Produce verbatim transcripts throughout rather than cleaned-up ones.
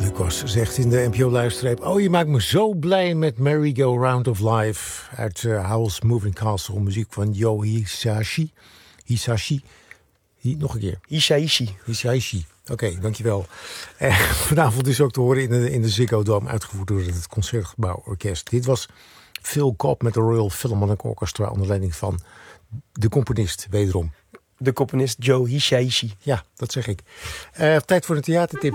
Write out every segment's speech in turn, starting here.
Lucas zegt in de N P O-luisterreep... Oh, je maakt me zo blij met Merry Go Round of Life... uit uh, Howl's Moving Castle, muziek van Yo Hisashi. Hisashi. Hi, nog een keer. Hisaishi. Hisaishi. Oké, okay, dankjewel. Uh, vanavond is ook te horen in de, in de Ziggo Dome... uitgevoerd door het Concertgebouw Orkest. Dit was Phil Cobb met de Royal Philharmonic Orchestra... onder leiding van de componist, wederom. De componist Joe Hisaishi. Ja, dat zeg ik. Uh, tijd voor een theatertip.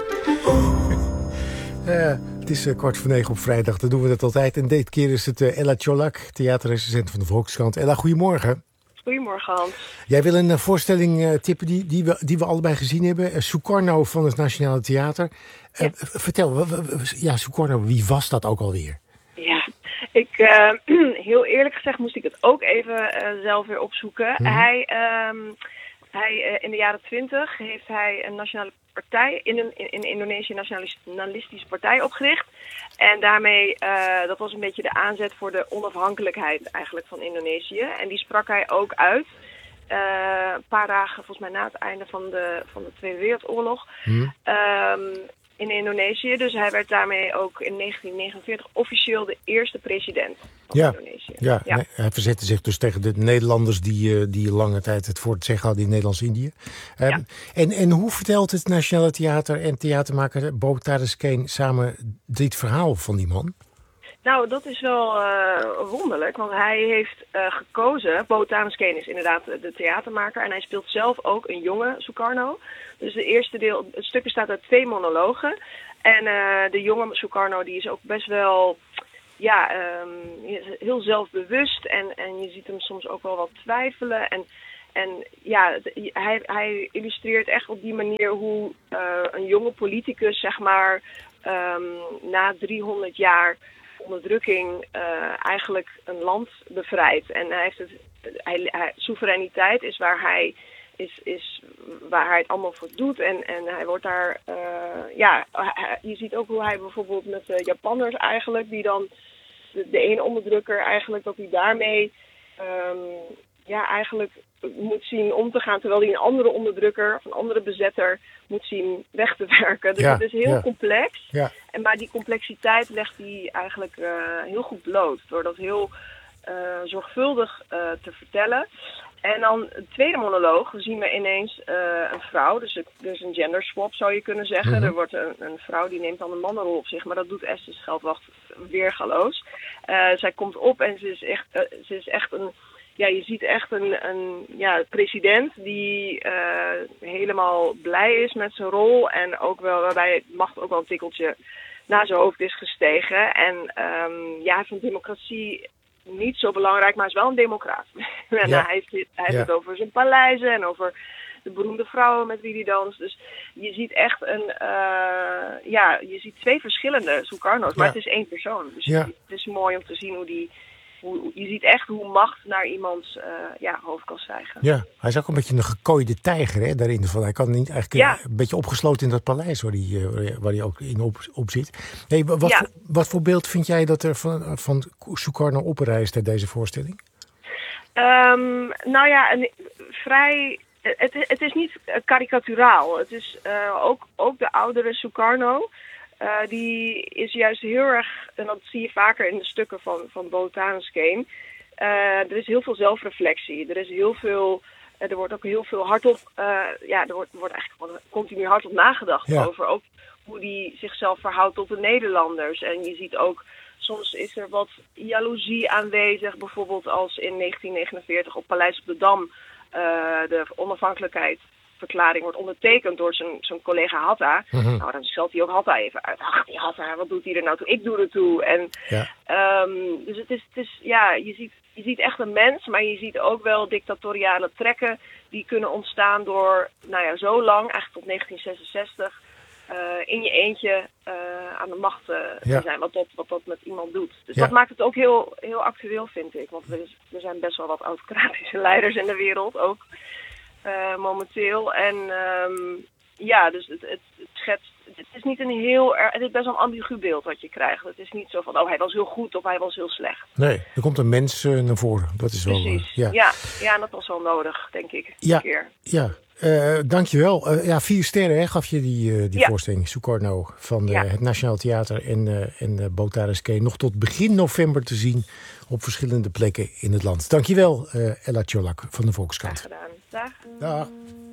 Uh, het is uh, kwart voor negen op vrijdag, dan doen we dat altijd. En dit keer is het uh, Ella Tjolak, theaterrecensent van de Volkskrant. Ella, goedemorgen. Goedemorgen, Hans. Jij wil een uh, voorstelling uh, tippen die, die, we, die we allebei gezien hebben. Uh, Sukarno van het Nationale Theater. Uh, ja. Vertel, w- w- w- ja, Sukarno, wie was dat ook alweer? Ja, ik, uh, heel eerlijk gezegd moest ik het ook even uh, zelf weer opzoeken. Mm-hmm. Hij, um, hij uh, in de jaren twintig heeft hij een nationale partij, in een in, in Indonesië nationalistische partij opgericht. En daarmee, uh, dat was een beetje de aanzet voor de onafhankelijkheid eigenlijk van Indonesië. En die sprak hij ook uit. Uh, een paar dagen volgens mij na het einde van de, van de Tweede Wereldoorlog. Mm. Um, in Indonesië. Dus hij werd daarmee ook in negentien negenenveertig officieel de eerste president van ja, Indonesië. Ja, ja. Nee, hij verzette zich dus tegen de Nederlanders die, die lange tijd het voor het zeggen hadden in Nederlands-Indië. Um, ja. en, en hoe vertelt het Nationale Theater en theatermaker Bo Tadesk-Kane samen dit verhaal van die man? Nou, dat is wel uh, wonderlijk, want hij heeft uh, gekozen... Bo Tadesk-Kane is inderdaad de theatermaker en hij speelt zelf ook een jonge Sukarno. Dus de eerste deel, het stuk bestaat uit twee monologen. En uh, de jonge Sukarno die is ook best wel ja, um, heel zelfbewust en, en je ziet hem soms ook wel wat twijfelen. En, en ja, hij, hij illustreert echt op die manier hoe uh, een jonge politicus, zeg maar, um, na driehonderd jaar... onderdrukking uh, eigenlijk een land bevrijdt. En hij heeft het, hij, hij, soevereiniteit is waar hij is, is waar hij het allemaal voor doet. En, en hij wordt daar, uh, ja, hij, je ziet ook hoe hij bijvoorbeeld met de Japanners eigenlijk, die dan de, de ene onderdrukker eigenlijk, dat hij daarmee um, ja, eigenlijk moet zien om te gaan, terwijl hij een andere onderdrukker of een andere bezetter moet zien weg te werken. Dus ja, het is heel ja. complex. Ja. En, maar die complexiteit legt hij eigenlijk uh, heel goed bloot, door dat heel uh, zorgvuldig uh, te vertellen. En dan de tweede monoloog, dan zien we ineens uh, een vrouw, dus er is een gender swap zou je kunnen zeggen. Mm-hmm. Er wordt een, een vrouw die neemt dan een mannenrol op zich, maar dat doet Esther Scheldwacht weergaloos. Uh, zij komt op en ze is echt, uh, ze is echt een... Ja, je ziet echt een, een ja, president die uh, helemaal blij is met zijn rol. En ook wel, waarbij het macht ook wel een tikkeltje naar zijn hoofd is gestegen. En um, ja, hij vindt democratie niet zo belangrijk, maar hij is wel een democraat. en ja. hij heeft, hij heeft ja. het over zijn paleizen en over de beroemde vrouwen met wie hij danst. Dus je ziet echt een, uh, ja, je ziet twee verschillende Sukarno's, maar ja. het is één persoon. Dus ja. het is mooi om te zien hoe die... Je ziet echt hoe macht naar iemands uh, ja, hoofd kan stijgen. Ja, hij is ook een beetje een gekooide tijger hè, daarin. Hij kan niet eigenlijk ja. een beetje opgesloten in dat paleis waar hij, uh, waar hij ook in op, op zit. Hey, wat, ja. voor, wat voor beeld vind jij dat er van, van Sukarno oprijst uit deze voorstelling? Um, nou ja, een, vrij... Het, het is niet karikaturaal. Het is uh, ook, ook de oudere Sukarno... Uh, die is juist heel erg, en dat zie je vaker in de stukken van, van Bo Tadesk-Kane. Uh, er is heel veel zelfreflectie. Er is heel veel, uh, er wordt ook heel veel hardop, uh, ja, er wordt, wordt eigenlijk continu hardop nagedacht ja. over ook hoe die zichzelf verhoudt tot de Nederlanders. En je ziet ook, soms is er wat jaloezie aanwezig, bijvoorbeeld als in negentien negenenveertig op Paleis op de Dam uh, de onafhankelijkheid verklaring wordt ondertekend door zijn, zijn collega Hatta. Mm-hmm. Nou, dan stelt hij ook Hatta even uit. Ach, die Hatta, wat doet hij er nou toe? Ik doe er toe. En, ja. um, dus het is, het is ja, je ziet, je ziet echt een mens, maar je ziet ook wel dictatoriale trekken die kunnen ontstaan door, nou ja, zo lang, eigenlijk tot negentien zesenzestig, uh, in je eentje uh, aan de macht uh, ja. te zijn, wat dat, wat dat met iemand doet. Dus ja. dat maakt het ook heel, heel actueel, vind ik. Want er, is, er zijn best wel wat autocratische leiders in de wereld ook. Uh, momenteel. En um, ja, dus het, het, het schetst... Het is niet een heel... Het is best wel een ambigu beeld wat je krijgt. Het is niet zo van, oh, hij was heel goed of hij was heel slecht. Nee, er komt een mens uh, naar voren. Dat is wel... Precies. Uh, ja. Ja, ja, en dat was wel nodig, denk ik. Ja, een keer. ja. Uh, dankjewel. Uh, ja, vier sterren hè, gaf je die, uh, die ja. voorstelling, Sukarno, van uh, ja. het Nationaal Theater en, uh, en uh, Botanisch Kane. Nog tot begin november te zien op verschillende plekken in het land. Dankjewel, uh, Ella Tjolak van de Volkskrant. Graag gedaan. Dag. Dag.